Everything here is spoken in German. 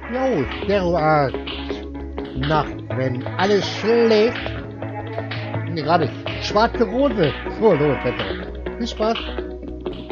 Jo, derart. Nacht, wenn alles schläft. Nee, gerade schwarze Rose. So, los, bitte. Viel Spaß.